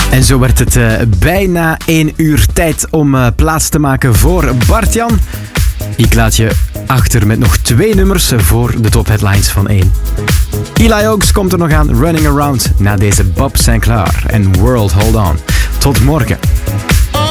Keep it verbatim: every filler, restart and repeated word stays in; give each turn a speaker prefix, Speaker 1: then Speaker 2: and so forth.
Speaker 1: En zo werd het uh, bijna één uur tijd om uh, plaats te maken voor Bart-Jan. Ik laat je achter met nog twee nummers voor de top headlines van één. Eli Oaks komt er nog aan, Running Around, na deze Bob Sinclair en World Hold On. Tot morgen.